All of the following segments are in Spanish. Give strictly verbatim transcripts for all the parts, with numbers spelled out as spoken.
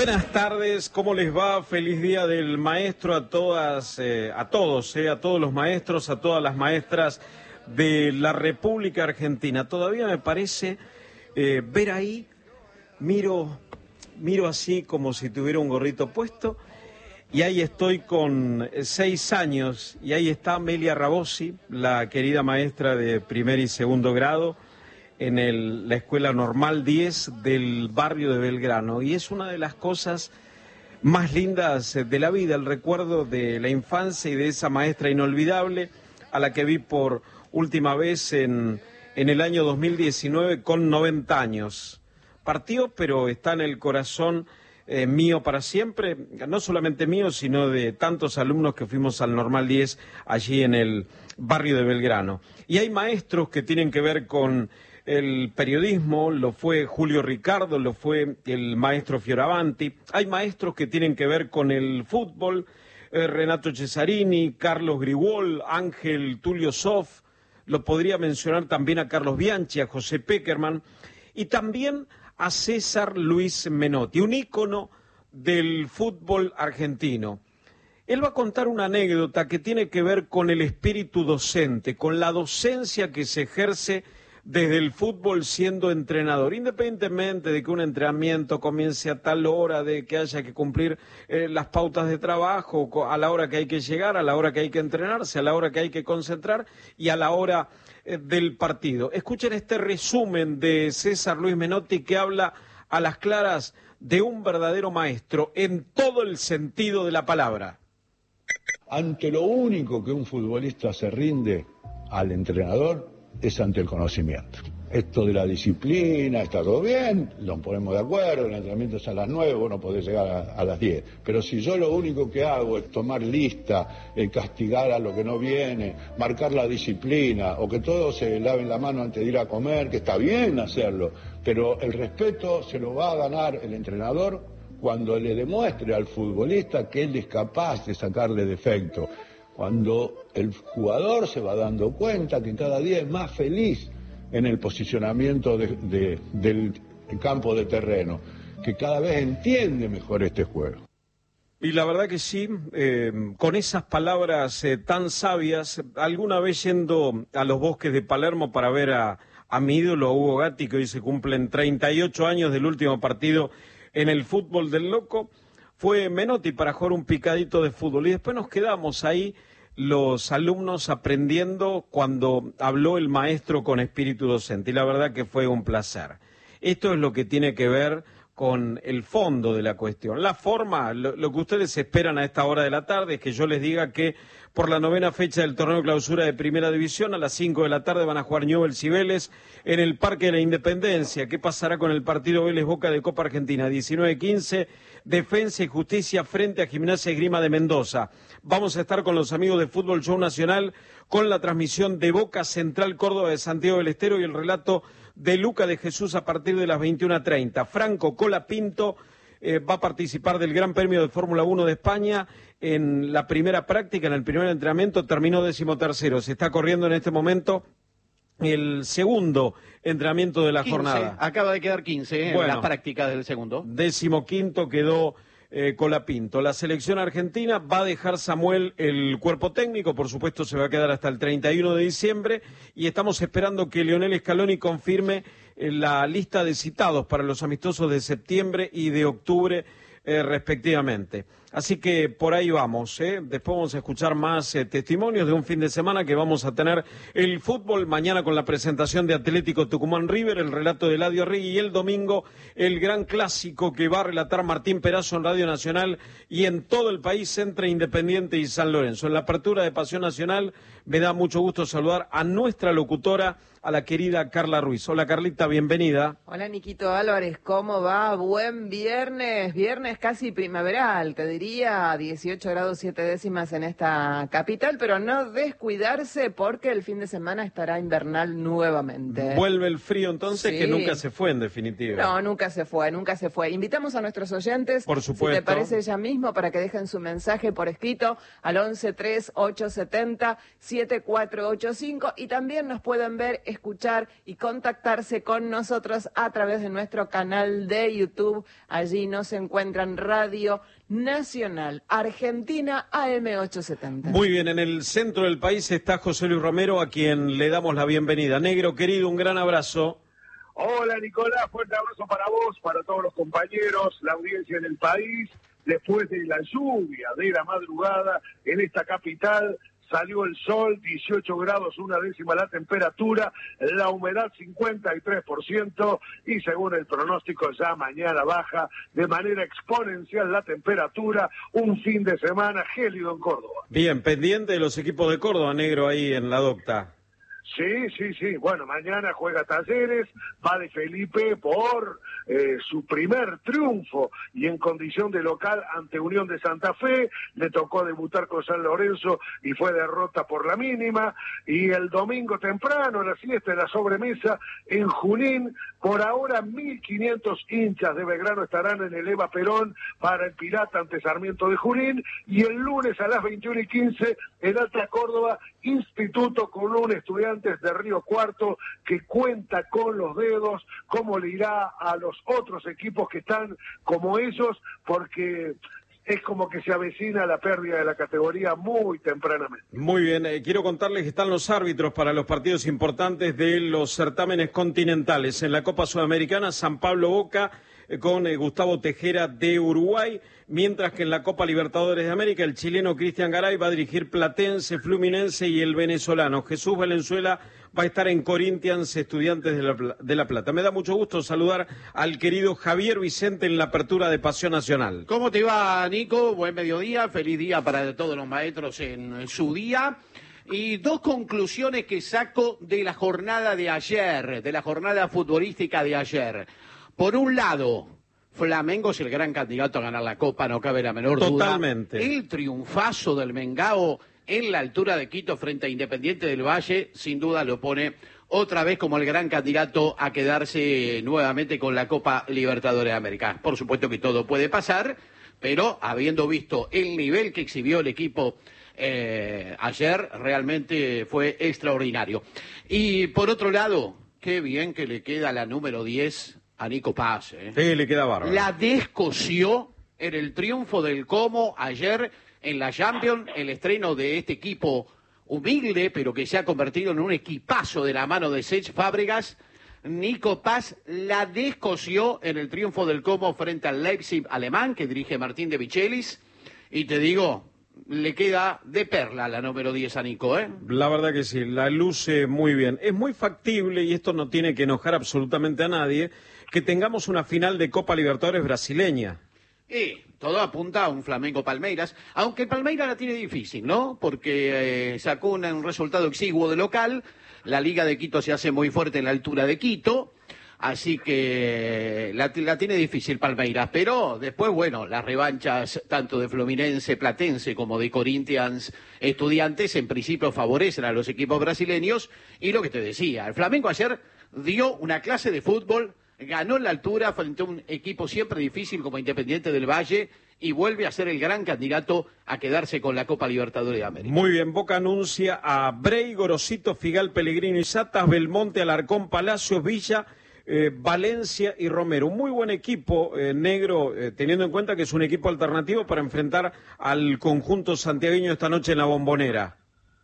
Buenas tardes, ¿cómo les va? Feliz día del maestro a todas, eh, a todos, eh, a todos los maestros, a todas las maestras de la República Argentina. Todavía me parece eh, ver ahí, miro, miro así como si tuviera un gorrito puesto, y ahí estoy con seis años, y ahí está Amelia Rabosi, la querida maestra de primer y segundo grado, en el, la Escuela Normal diez del barrio de Belgrano, y es una de las cosas más lindas de la vida, el recuerdo de la infancia y de esa maestra inolvidable a la que vi por última vez en, en el año dos mil diecinueve con noventa años. Partió, pero está en el corazón eh, mío para siempre, no solamente mío, sino de tantos alumnos que fuimos al Normal diez allí en el barrio de Belgrano. Y hay maestros que tienen que ver con el periodismo, lo fue Julio Ricardo, lo fue el maestro Fioravanti. Hay maestros que tienen que ver con el fútbol, eh, Renato Cesarini, Carlos Grigol, Ángel Tulio Sof, lo podría mencionar también a Carlos Bianchi, a José Peckerman, y también a César Luis Menotti, un ícono del fútbol argentino. Él va a contar una anécdota que tiene que ver con el espíritu docente, con la docencia que se ejerce desde el fútbol siendo entrenador, independientemente de que un entrenamiento comience a tal hora, de que haya que cumplir eh, las pautas de trabajo, a la hora que hay que llegar, a la hora que hay que entrenarse, a la hora que hay que concentrar y a la hora eh, del partido. Escuchen este resumen de César Luis Menotti que habla a las claras de un verdadero maestro en todo el sentido de la palabra. Ante lo único que un futbolista se rinde al entrenador es ante el conocimiento. Esto de la disciplina, está todo bien, nos ponemos de acuerdo, el entrenamiento es a las nueve, vos no podés llegar a, a las diez. Pero si yo lo único que hago es tomar lista, eh, castigar a lo que no viene, marcar la disciplina, o que todos se laven la mano antes de ir a comer, que está bien hacerlo, pero el respeto se lo va a ganar el entrenador cuando le demuestre al futbolista que él es capaz de sacarle defecto. Cuando el jugador se va dando cuenta que cada día es más feliz en el posicionamiento de, de, del campo de terreno, que cada vez entiende mejor este juego. Y la verdad que sí, eh, con esas palabras eh, tan sabias, alguna vez yendo a los bosques de Palermo para ver a, a mi ídolo, a Hugo Gatti, que hoy se cumplen treinta y ocho años del último partido en el fútbol del Loco, fue Menotti para jugar un picadito de fútbol y después nos quedamos ahí los alumnos aprendiendo cuando habló el maestro con espíritu docente y la verdad que fue un placer. Esto es lo que tiene que ver con el fondo de la cuestión. La forma, lo, lo que ustedes esperan a esta hora de la tarde es que yo les diga que por la novena fecha del torneo de clausura de Primera División a las cinco de la tarde van a jugar Newell's y Vélez en el Parque de la Independencia. ¿Qué pasará con el partido Vélez-Boca de Copa Argentina? diecinueve quince, Defensa y Justicia frente a Gimnasia y Esgrima de Mendoza. Vamos a estar con los amigos de Fútbol Show Nacional con la transmisión de Boca Central Córdoba de Santiago del Estero y el relato de Luca de Jesús a partir de las veintiuna treinta. Franco Colapinto eh, va a participar del Gran Premio de Fórmula uno de España en la primera práctica, en el primer entrenamiento, terminó decimotercero. Se está corriendo en este momento el segundo entrenamiento de la quince, jornada. Acaba de quedar quince bueno, en las prácticas del segundo. Decimoquinto quedó eh, Colapinto. La selección argentina va a dejar Samuel el cuerpo técnico, por supuesto se va a quedar hasta el treinta y uno de diciembre y estamos esperando que Lionel Scaloni confirme eh, la lista de citados para los amistosos de septiembre y de octubre eh, respectivamente. Así que por ahí vamos, ¿eh? Después vamos a escuchar más eh, testimonios de un fin de semana que vamos a tener el fútbol mañana con la presentación de Atlético Tucumán River, el relato de Eladio Arregui y el domingo el gran clásico que va a relatar Martín Perazo en Radio Nacional y en todo el país entre Independiente y San Lorenzo. En la apertura de Pasión Nacional me da mucho gusto saludar a nuestra locutora, a la querida Carla Ruiz. Hola Carlita, bienvenida. Hola Niquito Álvarez, ¿cómo va? Buen viernes, viernes casi primaveral, te diría. día, dieciocho grados siete décimas en esta capital, pero no descuidarse porque el fin de semana estará invernal nuevamente. Vuelve el frío entonces, Sí. que nunca se fue en definitiva. No, nunca se fue, nunca se fue. Invitamos a nuestros oyentes, por supuesto, si te parece ya mismo, para que dejen su mensaje por escrito al once tres ocho setenta siete cuatro ocho cinco y también nos pueden ver, escuchar y contactarse con nosotros a través de nuestro canal de YouTube. Allí nos encuentran Radio Nacional Argentina A M ochocientos setenta. Muy bien, en el centro del país está José Luis Romero, a quien le damos la bienvenida. Negro, querido, un gran abrazo. Hola Nicolás, fuerte abrazo para vos, para todos los compañeros, la audiencia en el país. Después de la lluvia de la madrugada en esta capital, salió el sol, dieciocho grados, una décima la temperatura, la humedad cincuenta y tres por ciento y según el pronóstico ya mañana baja de manera exponencial la temperatura, un fin de semana gélido en Córdoba. Bien, pendiente de los equipos de Córdoba, Negro, ahí en la docta. Sí, sí, sí. Bueno, mañana juega Talleres, va de Felipe por eh, su primer triunfo y en condición de local ante Unión de Santa Fe. Le tocó debutar con San Lorenzo y fue derrota por la mínima. Y el domingo temprano, la siesta de la sobremesa en Junín. Por ahora, mil quinientos hinchas de Belgrano estarán en el Eva Perón para el Pirata ante Sarmiento de Junín. Y el lunes a las veintiuna y quince en Alta Córdoba, Instituto Colón Estudiantes de Río Cuarto, que cuenta con los dedos cómo le irá a los otros equipos que están como ellos, porque es como que se avecina la pérdida de la categoría muy tempranamente. Muy bien, eh, quiero contarles que están los árbitros para los partidos importantes de los certámenes continentales. En la Copa Sudamericana, San Pablo Boca eh, con eh, Gustavo Tejera de Uruguay, mientras que en la Copa Libertadores de América el chileno Cristian Garay va a dirigir Platense, Fluminense y el venezolano Jesús Valenzuela va a estar en Corinthians, Estudiantes de la, de la Plata. Me da mucho gusto saludar al querido Javier Vicente en la apertura de Pasión Nacional. ¿Cómo te va, Nico? Buen mediodía, feliz día para todos los maestros en su día. Y dos conclusiones que saco de la jornada de ayer, de la jornada futbolística de ayer. Por un lado, Flamengo es el gran candidato a ganar la Copa, no cabe la menor duda. Totalmente. El triunfazo del Mengao en la altura de Quito frente a Independiente del Valle, sin duda lo pone otra vez como el gran candidato a quedarse nuevamente con la Copa Libertadores de América. Por supuesto que todo puede pasar, pero habiendo visto el nivel que exhibió el equipo eh, ayer, realmente fue extraordinario. Y por otro lado, qué bien que le queda la número diez a Nico Paz. ¿eh? Sí, le queda bárbaro. La descosió en el triunfo del Como ayer en la Champions, el estreno de este equipo humilde, pero que se ha convertido en un equipazo de la mano de Cesc Fábregas. Nico Paz la descosió en el triunfo del Como frente al Leipzig alemán, que dirige Martín de Michelis. Y te digo, le queda de perla la número diez a Nico, ¿eh? La verdad que sí, la luce muy bien. Es muy factible, y esto no tiene que enojar absolutamente a nadie, que tengamos una final de Copa Libertadores brasileña. Y todo apunta a un Flamengo Palmeiras, aunque el Palmeiras la tiene difícil, ¿no? Porque eh, sacó un, un resultado exiguo de local, la Liga de Quito se hace muy fuerte en la altura de Quito, así que la, la tiene difícil Palmeiras, pero después, bueno, las revanchas tanto de Fluminense, Platense como de Corinthians, Estudiantes, en principio favorecen a los equipos brasileños, y lo que te decía, el Flamengo ayer dio una clase de fútbol, ganó en la altura frente a un equipo siempre difícil como Independiente del Valle y vuelve a ser el gran candidato a quedarse con la Copa Libertadores de América. Muy bien, Boca anuncia a Brey, Gorosito, Figal, Pellegrino y Satas, Belmonte, Alarcón, Palacios, Villa, eh, Valencia y Romero. Un muy buen equipo, eh, Negro, eh, teniendo en cuenta que es un equipo alternativo para enfrentar al conjunto santiagueño esta noche en la Bombonera.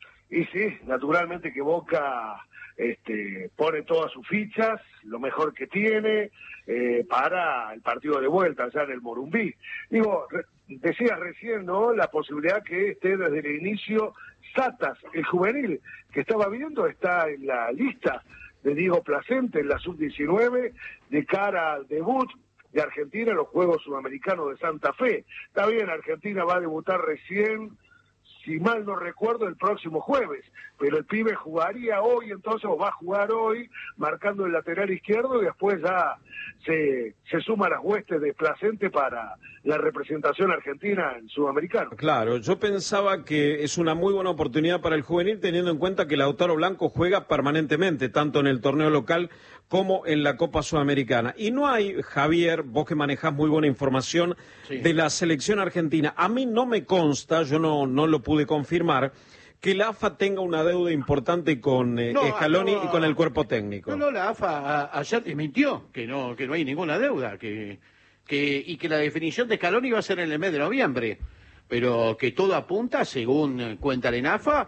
Y sí, naturalmente que Boca este, pone todas sus fichas, lo mejor que tiene, eh, para el partido de vuelta allá en el Morumbí. Digo, re, decías recién, ¿no?, la posibilidad que esté desde el inicio Satas, el juvenil, que estaba viendo, está en la lista de Diego Placente en la sub diecinueve, de cara al debut de Argentina en los Juegos Sudamericanos de Santa Fe. Está bien, Argentina va a debutar recién, si mal no recuerdo, el próximo jueves. Pero el pibe jugaría hoy, entonces, o va a jugar hoy, marcando el lateral izquierdo, y después ya se, se suma a las huestes de Placente para la representación argentina en Sudamericano. Claro, yo pensaba que es una muy buena oportunidad para el juvenil, teniendo en cuenta que Lautaro Blanco juega permanentemente, tanto en el torneo local como en la Copa Sudamericana. Y no hay, Javier, vos que manejás muy buena información, sí, de la selección argentina. A mí no me consta, yo no, no lo pude confirmar, que la A F A tenga una deuda importante con eh, no, Scaloni no, y con el cuerpo técnico. No, no, la A F A a, ayer desmintió que no, que no hay ninguna deuda, que, que y que la definición de Scaloni va a ser en el mes de noviembre, pero que todo apunta, según cuenta la ENAFA,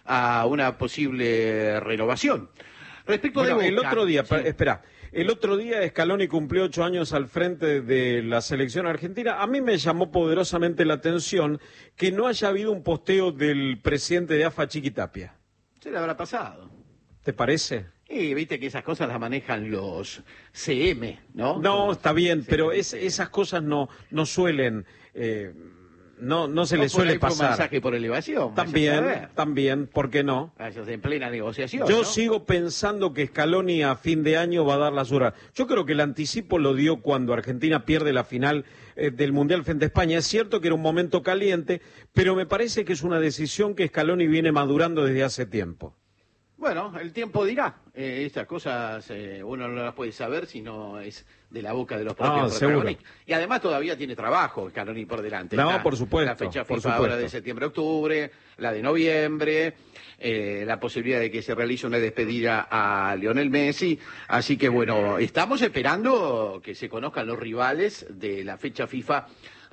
a una posible renovación. Respecto bueno, de Boca, el otro día, sí. espera, el otro día Scaloni cumplió ocho años al frente de la selección argentina. A mí me llamó poderosamente la atención que no haya habido un posteo del presidente de A F A, Chiqui Tapia. Se le habrá pasado. ¿Te parece? Y viste que esas cosas las manejan los C M, ¿no? No, los está bien, C M, pero es, esas cosas no, no suelen... Eh, No, no se no, le suele pasar. Un mensaje por elevación. También, también, ¿por qué no? En plena negociación. Yo ¿no? sigo pensando que Scaloni a fin de año va a dar la sura. Yo creo que el anticipo lo dio cuando Argentina pierde la final eh, del Mundial frente a España. Es cierto que era un momento caliente, pero me parece que es una decisión que Scaloni viene madurando desde hace tiempo. Bueno, el tiempo dirá. Eh, estas cosas eh, uno no las puede saber si no es de la boca de los propios protagonistas. Y además todavía tiene trabajo Scaloni por delante. No, Está por supuesto. La fecha por FIFA supuesto. ahora de septiembre-octubre, la de noviembre, eh, la posibilidad de que se realice una despedida a Lionel Messi. Así que bueno, estamos esperando que se conozcan los rivales de la fecha FIFA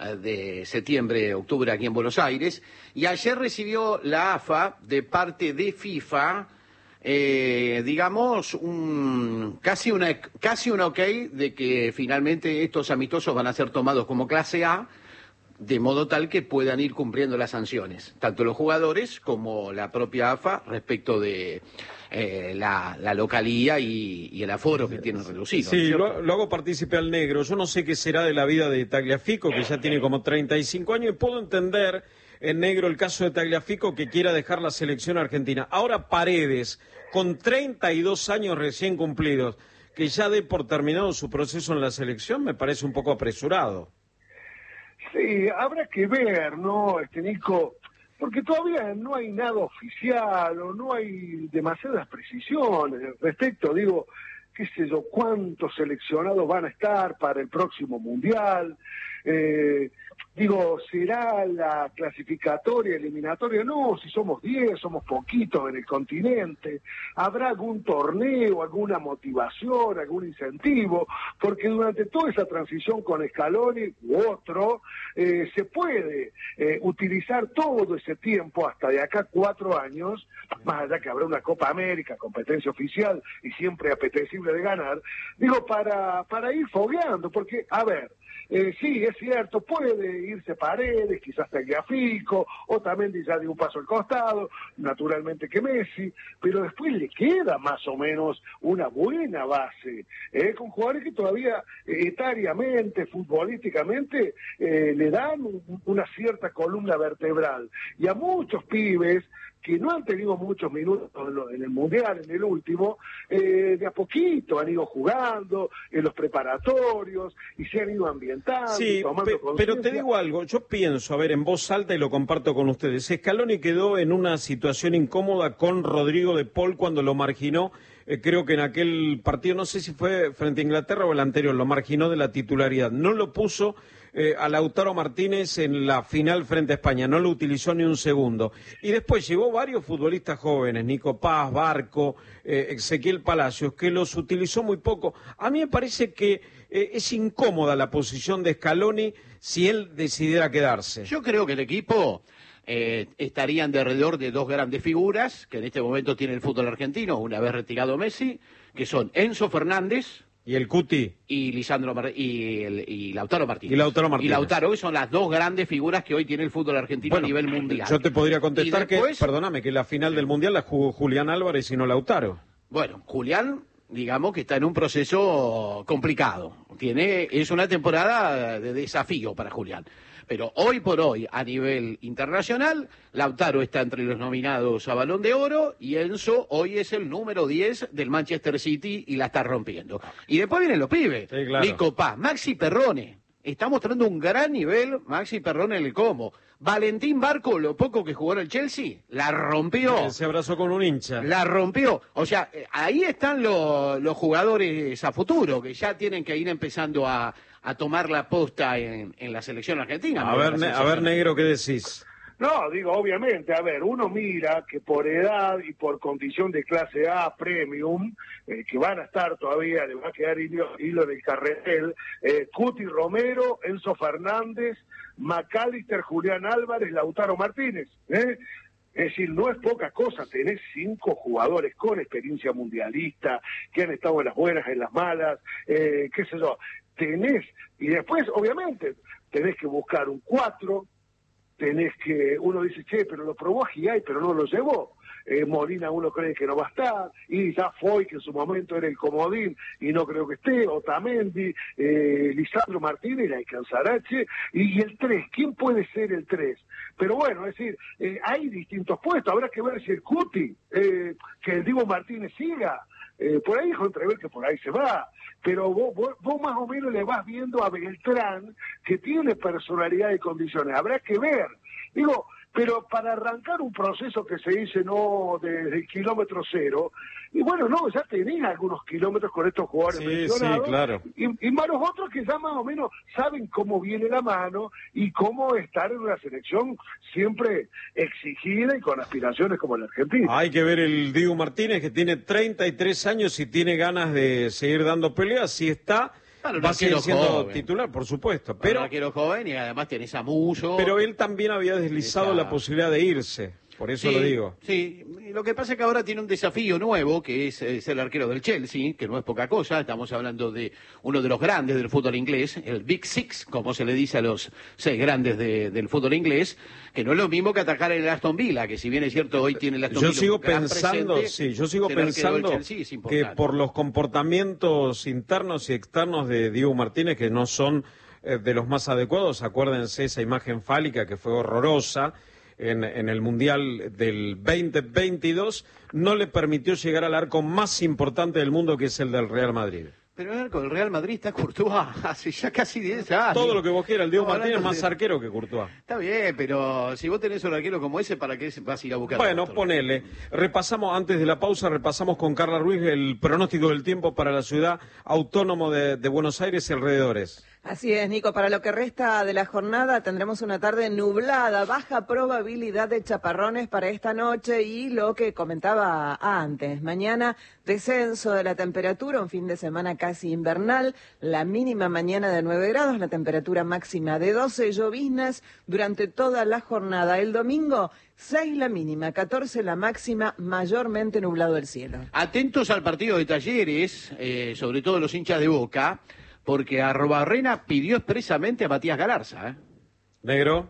de septiembre, octubre aquí en Buenos Aires. Y ayer recibió la A F A de parte de FIFA... Eh, digamos, un, casi una casi una ok de que finalmente estos amistosos van a ser tomados como clase A, de modo tal que puedan ir cumpliendo las sanciones, tanto los jugadores como la propia A F A respecto de eh, la, la localía y, y el aforo que tienen reducido. Sí, lo, lo hago partícipe al negro. Yo no sé qué será de la vida de Tagliafico, que ya tiene como treinta y cinco años, y puedo entender en negro el caso de Tagliafico que quiera dejar la selección argentina. Ahora Paredes, con treinta y dos años recién cumplidos, que ya dé por terminado su proceso en la selección, me parece un poco apresurado. Sí, habrá que ver, ¿no, este Nico? Porque todavía no hay nada oficial o no hay demasiadas precisiones respecto, digo, qué sé yo, cuántos seleccionados van a estar para el próximo Mundial. Eh, digo, ¿será la clasificatoria, eliminatoria? No, si somos diez, somos poquitos en el continente. ¿Habrá algún torneo, alguna motivación, algún incentivo? Porque durante toda esa transición con Scaloni u otro, eh, se puede eh, utilizar todo ese tiempo, hasta de acá cuatro años, más allá que habrá una Copa América, competencia oficial y siempre apetecible de ganar, digo, para, para ir fogueando, porque, a ver, Eh, sí, es cierto, puede irse Paredes, quizás Tagliafico, o también ya de un paso al costado, naturalmente que Messi, pero después le queda más o menos una buena base, eh, con jugadores que todavía eh, etariamente, futbolísticamente, eh, le dan un, una cierta columna vertebral. Y a muchos pibes que no han tenido muchos minutos en el Mundial, en el último, eh, de a poquito han ido jugando en los preparatorios y se han ido ambientando. Sí, pe pero te digo algo, yo pienso, a ver, en voz alta y lo comparto con ustedes, Scaloni quedó en una situación incómoda con Rodrigo de Paul cuando lo marginó, eh, creo que en aquel partido, no sé si fue frente a Inglaterra o el anterior, lo marginó de la titularidad, no lo puso Eh, a Lautaro Martínez en la final frente a España, no lo utilizó ni un segundo. Y después llevó varios futbolistas jóvenes, Nico Paz, Barco, eh, Ezequiel Palacios, que los utilizó muy poco. A mí me parece que eh, es incómoda la posición de Scaloni si él decidiera quedarse. Yo creo que el equipo eh, estarían de alrededor de dos grandes figuras que en este momento tiene el fútbol argentino, una vez retirado Messi, que son Enzo Fernández y el Cuti y Lisandro Mar y, el, y Lautaro Martínez. Y Lautaro Martínez. Y Lautaro, son las dos grandes figuras que hoy tiene el fútbol argentino bueno, a nivel mundial. Yo te podría contestar después, que, perdóname, que la final del Mundial la jugó Julián Álvarez y no Lautaro. Bueno, Julián digamos que está en un proceso complicado. Tiene, es una temporada de desafío para Julián. Pero hoy por hoy, a nivel internacional, Lautaro está entre los nominados a Balón de Oro y Enzo hoy es el número diez del Manchester City y la está rompiendo. Y después vienen los pibes. Sí, claro. Nico Paz, Maxi Perrone. Está mostrando un gran nivel Maxi Perrone en el Como. Valentín Barco, lo poco que jugó en el Chelsea, la rompió. Se abrazó con un hincha. La rompió. O sea, ahí están los, los jugadores a futuro, que ya tienen que ir empezando a, a tomar la posta en, en la selección argentina. A ver, ne- a ver, Negro, ¿qué decís? No, digo, obviamente, a ver, uno mira que por edad y por condición de clase A premium, eh, que van a estar todavía, le va a quedar hilo, hilo en el carretel, eh, Cuti Romero, Enzo Fernández, McAllister, Julián Álvarez, Lautaro Martínez, ¿eh? Es decir, no es poca cosa, tenés cinco jugadores con experiencia mundialista, que han estado en las buenas, en las malas, eh, qué sé yo, tenés, y después, obviamente, tenés que buscar un cuatro, tenés que, uno dice, che, pero lo probó a Gigay, pero no lo llevó. Eh, Molina uno cree que no va a estar, y ya Foy, que en su momento era el comodín, y no creo que esté, Otamendi, eh, Lisandro Martínez, la alcanzará, che, y, y el tres, ¿quién puede ser el tres? Pero bueno, es decir, eh, hay distintos puestos, habrá que ver si el Cuti, eh, que el Diego Martínez siga, eh, por ahí dejó entrever que por ahí se va, pero vos, vos, vos más o menos le vas viendo a Beltrán, que tiene personalidad y condiciones, habrá que ver, digo, pero para arrancar un proceso que se dice no desde el kilómetro cero, y bueno, no, ya tenés algunos kilómetros con estos jugadores Sí, mencionados, sí, claro. y, y más los otros que ya más o menos saben cómo viene la mano y cómo estar en una selección siempre exigida y con aspiraciones como la Argentina. Hay que ver el Diego Martínez, que tiene treinta y tres años y tiene ganas de seguir dando peleas. Si está, Claro, un va a seguir arquero siendo joven. titular, por supuesto. Pero Pero, arquero joven y además tenés a Muso. pero él también había deslizado Esa- la posibilidad de irse. Por eso Sí, lo digo. Sí, y lo que pasa es que ahora tiene un desafío nuevo, que es, es el arquero del Chelsea, que no es poca cosa. Estamos hablando de uno de los grandes del fútbol inglés, el Big Six, como se le dice a los seis grandes de- del fútbol inglés, que no es lo mismo que atacar en el Aston Villa, que si bien es cierto hoy tiene el Aston Yo Villa sigo un gran pensando, presente, sí, yo sigo el arquero del pensando Chelsea es que importante. por los comportamientos internos y externos de Diego Martínez, que no son eh, de los más adecuados, acuérdense esa imagen fálica que fue horrorosa en, en el Mundial del veinte veintidós, no le permitió llegar al arco más importante del mundo, que es el del Real Madrid. Pero el arco del Real Madrid está Courtois hace ya casi diez años. Todo lo que vos quieras, el Diego Estamos Martínez es hablando más de- arquero que Courtois. Está bien, pero si vos tenés un arquero como ese, ¿para qué vas a ir a buscar Bueno, otro? ponele. Repasamos, antes de la pausa, repasamos con Carla Ruiz el pronóstico del tiempo para la ciudad autónoma de, de Buenos Aires y alrededores. Así es, Nico. Para lo que resta de la jornada tendremos una tarde nublada, baja probabilidad de chaparrones para esta noche y lo que comentaba antes. Mañana descenso de la temperatura, un fin de semana casi invernal, la mínima mañana de nueve grados, la temperatura máxima de doce, lloviznas durante toda la jornada. El domingo, seis la mínima, catorce la máxima, mayormente nublado el cielo. Atentos al partido de Talleres, eh, sobre todo los hinchas de Boca, porque Arrobarrena pidió expresamente a Matías Galarza. ¿eh? Negro.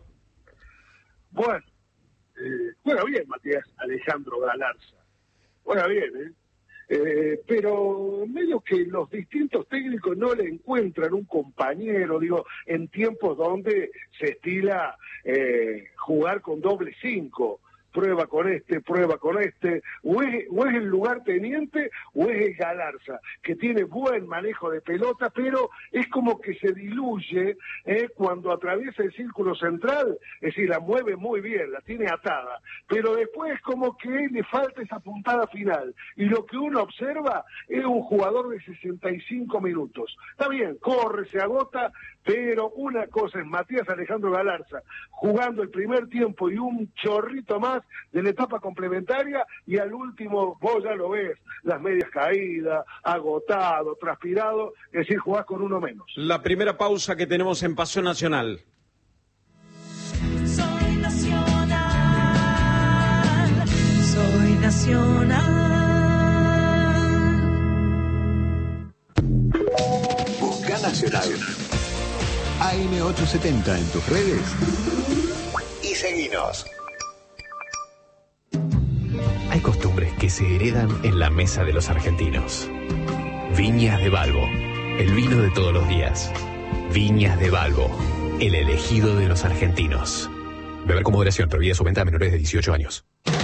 Bueno, eh, juega bien Matías Alejandro Galarza, juega bien, ¿eh? Eh, pero medio que los distintos técnicos no le encuentran un compañero, digo, en tiempos donde se estila eh, jugar con doble cinco, prueba con este, prueba con este, o es, o es el lugarteniente o es el Galarza, que tiene buen manejo de pelota, pero es como que se diluye eh, cuando atraviesa el círculo central, es decir, la mueve muy bien, la tiene atada, pero después como que le falta esa puntada final, y lo que uno observa es un jugador de sesenta y cinco minutos. Está bien, corre, se agota, pero una cosa es Matías Alejandro Galarza jugando el primer tiempo y un chorrito más de la etapa complementaria, y al último vos ya lo ves, las medias caídas, agotado, transpirado, es decir, jugás con uno menos. La primera pausa que tenemos en Pasión Nacional. Soy nacional, soy nacional. Busca Nacional. A M ochocientos setenta en tus redes y seguinos. Hay costumbres sabores que se heredan en la mesa de los argentinos. Viñas de Balbo, el vino de todos los días. Viñas de Balbo, el elegido de los argentinos. Beber con moderación, prohibida su venta a menores de dieciocho años.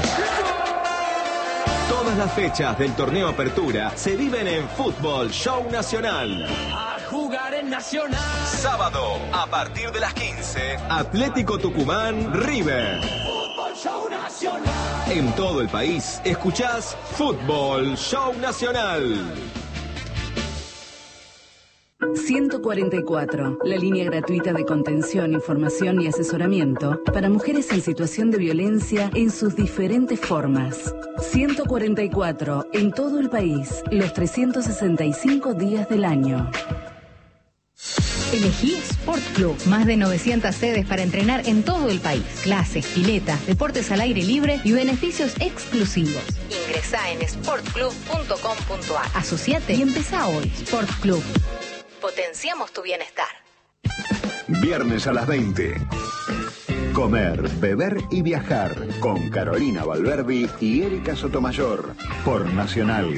Todas las fechas del torneo Apertura se viven en Fútbol Show Nacional. A jugar en Nacional. Sábado, a partir de las quince, Atlético Tucumán River. Fútbol Show Nacional. En todo el país, escuchás Fútbol Show Nacional. ciento cuarenta y cuatro, la línea gratuita de contención, información y asesoramiento para mujeres en situación de violencia en sus diferentes formas. ciento cuarenta y cuatro, en todo el país, los trescientos sesenta y cinco días del año. Elegí Sport Club. Más de novecientas sedes para entrenar en todo el país. Clases, piletas, deportes al aire libre y beneficios exclusivos. Ingresá en sport club punto com punto a r. Asociate y empezá hoy. Sport Club. Potenciamos tu bienestar. Viernes a las veinte. Comer, beber y viajar con Carolina Valverdi y Erika Sotomayor por Nacional.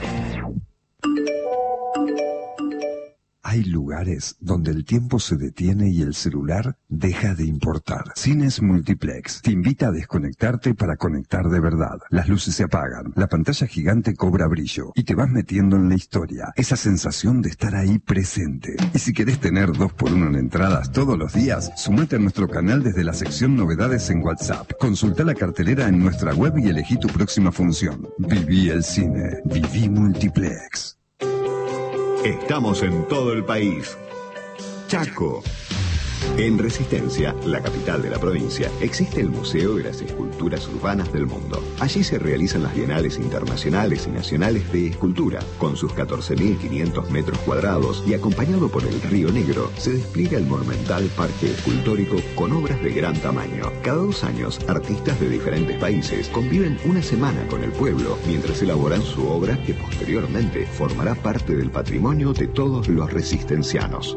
Hay lugares donde el tiempo se detiene y el celular deja de importar. Cines Multiplex te invita a desconectarte para conectar de verdad. Las luces se apagan, la pantalla gigante cobra brillo y te vas metiendo en la historia. Esa sensación de estar ahí presente. Y si querés tener dos por uno en entradas todos los días, sumate a nuestro canal desde la sección Novedades en WhatsApp. Consulta la cartelera en nuestra web y elegí tu próxima función. Viví el cine. Viví Multiplex. Estamos en todo el país. Chaco. En Resistencia, la capital de la provincia, existe el Museo de las Esculturas Urbanas del Mundo. Allí se realizan las bienales internacionales y nacionales de escultura. Con sus catorce mil quinientos metros cuadrados y acompañado por el Río Negro, se despliega el monumental parque escultórico con obras de gran tamaño. Cada dos años, artistas de diferentes países conviven una semana con el pueblo mientras elaboran su obra que posteriormente formará parte del patrimonio de todos los resistencianos.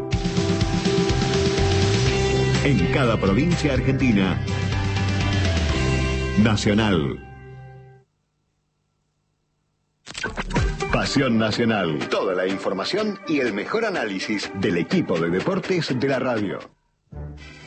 En cada provincia argentina, Nacional. Pasión Nacional. Toda la información y el mejor análisis del equipo de deportes de la radio.